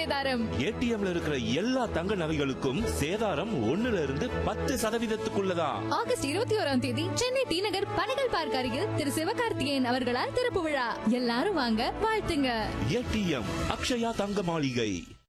சேதாரம். ஏடிஎம்ல இருக்கிற எல்லா தங்க நகைகளுக்கும் சேதாரம் 1% 10%. ஆகஸ்ட் 21ஆம் தேதி சென்னை டி நகர் பனகல் பார்க் அருகில் திரு சிவகார்த்திகேயன் அவர்களால் திறப்பு விழா. எல்லாரும் வாங்க, வாழ்த்துங்க. ஏடிஎம் அக்ஷயா தங்க மாளிகை.